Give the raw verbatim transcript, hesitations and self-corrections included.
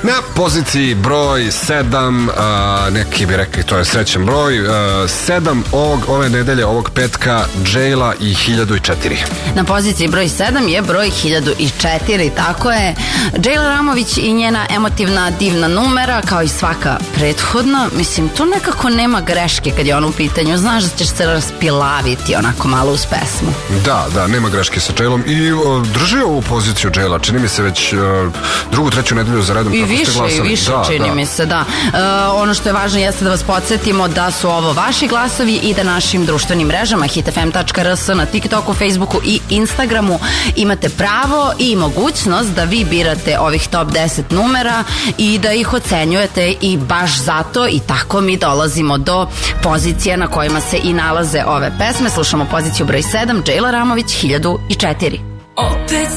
Na poziciji broj sedam, a, neki bi rekli to je srećan broj, sedam ovog, ove nedelje, ovog petka, Džejla i hiljadu četiri. Na poziciji broj sedam je broj hiljadu četiri, tako je. Džejla Ramović i njena emotivna divna numera, kao i svaka prethodna, mislim, tu nekako nema greške kad je ono u pitanju, znaš da ćeš se raspilaviti onako malo uz pesmu. Da, da, nema greške sa Džejlom i uh, drži ovu poziciju Džejla, čini mi se već uh, drugu, treću nedelju za redom. I više, i više, da, čini da. mi se, da. Uh, ono što je važno jeste da vas podsjetimo da su ovo vaši glasovi i da našim društvenim mrežama hit f m tačka r s, na TikToku, Facebooku i Instagramu imate pravo i mogućnost da vi birate ovih top deset numera i da ih ocenjujete, i baš zato i tako mi dolazimo do pozicija na kojima se i nalaze ove pesme. Slušamo poziciju broj sedam, Džejla Ramović, hiljadu četiri.